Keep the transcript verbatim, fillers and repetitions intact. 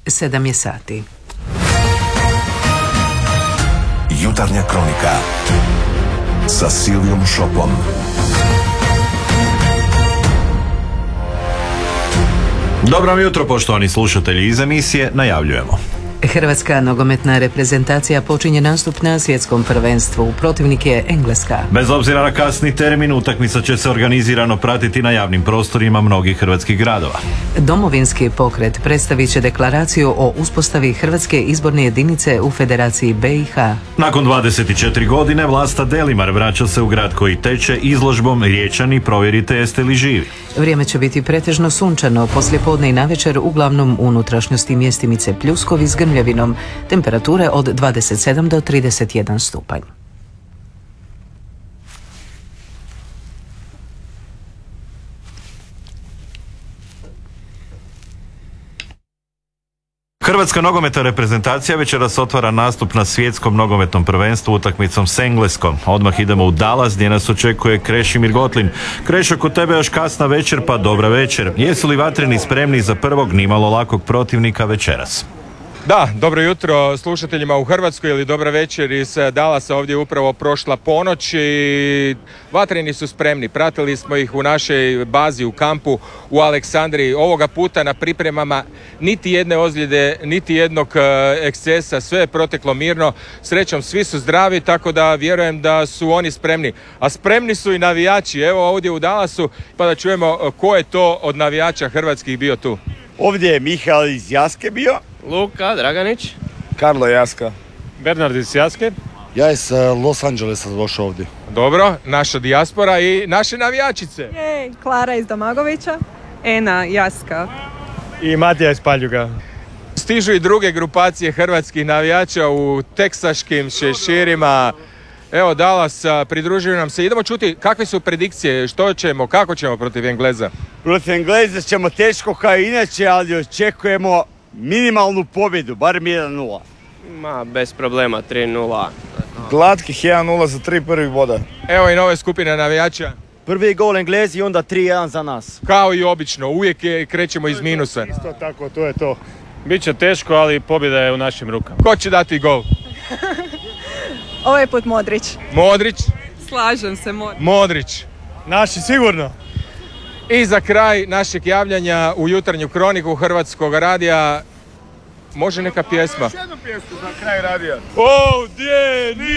Sedam je sati. Jutarnja kronika sa Silvijom Šopom. Dobro vam jutro, poštovani slušatelji, iz emisije najavljujemo. Hrvatska nogometna reprezentacija počinje nastup na svjetskom prvenstvu. Protivnik je Engleska. Bez obzira na kasni termin, utakmica će se organizirano pratiti na javnim prostorima mnogih hrvatskih gradova. Domovinski pokret predstavit će deklaraciju o uspostavi Hrvatske izborne jedinice u Federaciji B i H. Nakon dvadeset četiri godine Vlasta Delimar vraća se u grad koji teče izložbom Riječani, provjerite jeste li živi. Vrijeme će biti pretežno sunčano, poslijepodne i navečer uglavnom u unutrašnjosti mjestimice pljuskovi s grmljavinom, temperature od dvadeset sedam do trideset jedan stupanj. Hrvatska nogometna reprezentacija večeras otvara nastup na svjetskom nogometnom prvenstvu utakmicom s Engleskom. Odmah idemo u Dallas gdje nas očekuje Krešimir Gotlin. Krešo, kod tebe još kasna večer, pa dobra večer. Jesu li vatreni spremni za prvog nimalo lakog protivnika večeras? Da, dobro jutro slušateljima u Hrvatskoj ili dobra večer iz Dallasa. Ovdje je upravo prošla ponoć i vatreni su spremni. Pratili smo ih u našoj bazi u kampu u Aleksandriji. Ovoga puta na pripremama niti jedne ozljede, niti jednog ekscesa, sve je proteklo mirno. Srećom, svi su zdravi, tako da vjerujem da su oni spremni. A spremni su i navijači. Evo ovdje u Dallasu, pa da čujemo ko je to od navijača hrvatskih bio tu. Ovdje je Mihael iz Jaske bio. Luka Draganić. Karlo Jaska. Bernard iz Jaske. Ja iz Los Angelesa došao ovdje. Dobro, naša dijaspora i naše navijačice. Jej, Klara iz Domagovića. Ena Jaska. I Matija iz Paljuga. Stižu i druge grupacije hrvatskih navijača u teksaškim šeširima. Evo Dallas, pridružuju nam se. Idemo čuti kakve su predikcije, što ćemo, kako ćemo protiv Engleza. Protiv Engleza ćemo teško kao inače, ali očekujemo minimalnu pobjedu, barem jedan nula. Ma, bez problema, tri nula. Glatkih jedan nula za tri prvih boda. Evo i nove skupine navijača. Prvi gol Englezi i onda tri jedan za nas. Kao i obično, uvijek je, krećemo iz minusa. Isto tako, to je to. Biće teško, ali pobjeda je u našim rukama. Ko će dati gol? Ovaj put Modrić. Modrić? Slažem se, Modrić. Modrić. Naši sigurno. I za kraj našeg javljanja u jutarnju kroniku Hrvatskog radija, može neka pjesma? Još jednu pjesmu za kraj radija. Ovdje